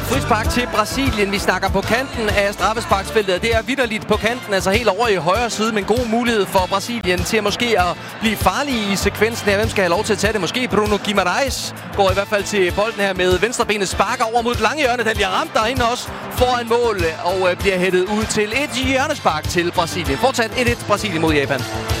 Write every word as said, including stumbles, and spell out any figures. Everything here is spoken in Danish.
frispark til Brasilien. Vi snakker på kanten af straffesparksfeltet. Det er vitterligt på kanten, altså helt over i højre side, men god mulighed for Brasilien til måske at blive farlige i sekvensen her. Hvem skal have lov til at tage det? Måske Bruno Guimaraes går i hvert fald til bolden her med venstrebenet, sparker over mod et lange hjørne. Den bliver ramt derinde også foran mål og bliver hættet ud til et hjørnespark til Brasilien. Fortsat et et Brasilien mod Japan.